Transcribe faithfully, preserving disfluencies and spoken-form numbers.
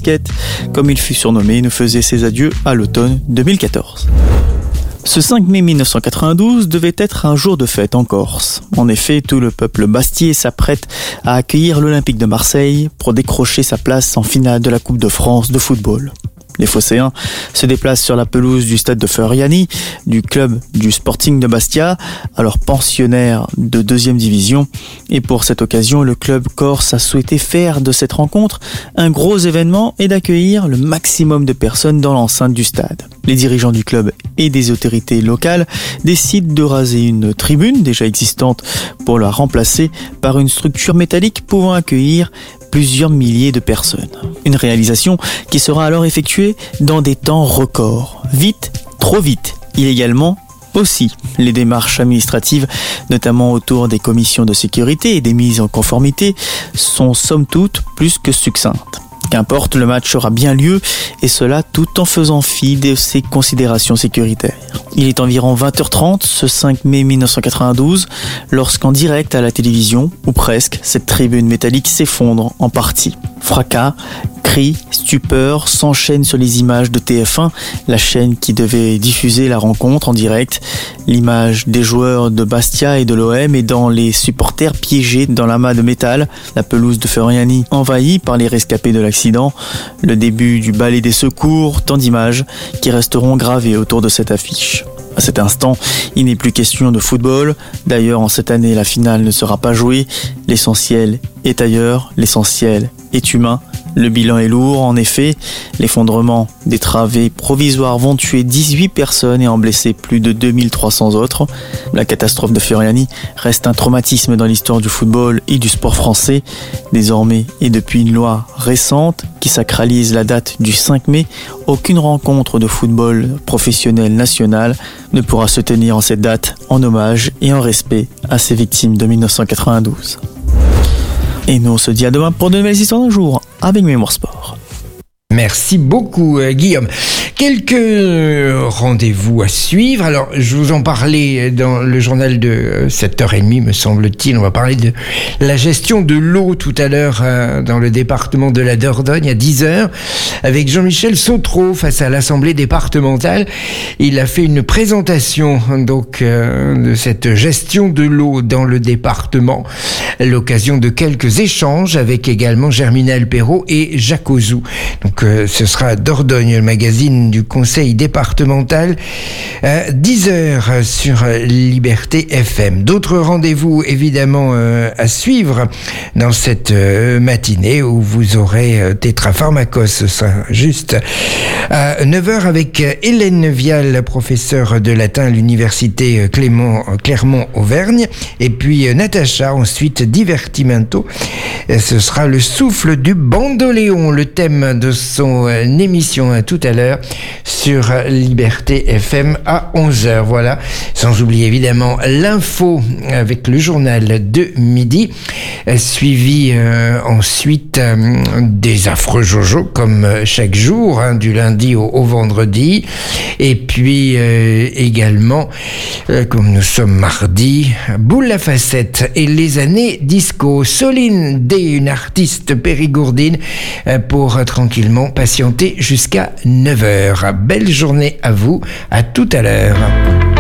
Basket, comme il fut surnommé, nous faisait ses adieux à l'automne deux mille quatorze. Ce cinq mai mille neuf cent quatre-vingt-douze devait être un jour de fête en Corse. En effet, tout le peuple bastiais s'apprête à accueillir l'Olympique de Marseille pour décrocher sa place en finale de la Coupe de France de football. Les Phocéens se déplacent sur la pelouse du stade de Furiani, du club du Sporting de Bastia, alors pensionnaire de deuxième division. Et pour cette occasion, le club corse a souhaité faire de cette rencontre un gros événement et d'accueillir le maximum de personnes dans l'enceinte du stade. Les dirigeants du club et des autorités locales décident de raser une tribune déjà existante pour la remplacer par une structure métallique pouvant accueillir plusieurs milliers de personnes. Une réalisation qui sera alors effectuée dans des temps records. Vite, trop vite. Illégalement aussi. Les démarches administratives, notamment autour des commissions de sécurité et des mises en conformité, sont somme toute plus que succinctes. Qu'importe, le match aura bien lieu, et cela tout en faisant fi de ses considérations sécuritaires. Il est environ vingt heures trente ce cinq mai mille neuf cent quatre-vingt-douze, lorsqu'en direct à la télévision, ou presque, cette tribune métallique s'effondre en partie. Fracas, cris, stupeur s'enchaînent sur les images de T F un, la chaîne qui devait diffuser la rencontre en direct. L'image des joueurs de Bastia et de l'O M et dans les supporters piégés dans l'amas de métal, la pelouse de Furiani envahie par les rescapés de l'accident, le début du ballet des secours, tant d'images qui resteront gravées autour de cette affiche. À cet instant, il n'est plus question de football. D'ailleurs, en cette année, la finale ne sera pas jouée. L'essentiel est ailleurs, l'essentiel est humain. Le bilan est lourd, en effet. L'effondrement des travées provisoires vont tuer dix-huit personnes et en blesser plus de deux mille trois cents autres. La catastrophe de Furiani reste un traumatisme dans l'histoire du football et du sport français. Désormais, et depuis une loi récente qui sacralise la date du cinq mai, aucune rencontre de football professionnel national ne pourra se tenir en cette date en hommage et en respect à ces victimes de mille neuf cent quatre-vingt-douze. Et nous on se dit à demain pour de nouvelles histoires d'un jour avec Mémoire Sport. Merci beaucoup euh, Guillaume. Quelques rendez-vous à suivre. Alors, je vous en parlais dans le journal de sept heures trente, me semble-t-il. On va parler de la gestion de l'eau tout à l'heure euh, dans le département de la Dordogne à dix heures avec Jean-Michel Sautreau face à l'Assemblée départementale. Il a fait une présentation donc euh, de cette gestion de l'eau dans le département. L'occasion de quelques échanges avec également Germinal Perrault et Jacques Ozou. Donc, euh, ce sera à Dordogne, le magazine du conseil départemental à dix heures sur Liberté F M. D'autres rendez-vous évidemment euh, à suivre dans cette euh, matinée où vous aurez euh, Tetra Pharmacos, ce sera juste à neuf heures avec Hélène Vial, professeure de latin à l'université Clément, Clermont-Auvergne, et puis euh, Natacha, ensuite Divertimento. Et ce sera le souffle du bandoléon, le thème de son euh, émission à tout à l'heure sur Liberté F M à onze heures. Voilà, sans oublier évidemment l'info avec le journal de midi, suivi euh, ensuite euh, des affreux Jojo comme chaque jour, hein, du lundi au, au vendredi, et puis euh, également euh, comme nous sommes mardi, Boule la facette et les années disco. Soline D, une artiste périgourdine, euh, pour euh, tranquillement patienter jusqu'à neuf heures. Belle journée à vous, à tout à l'heure.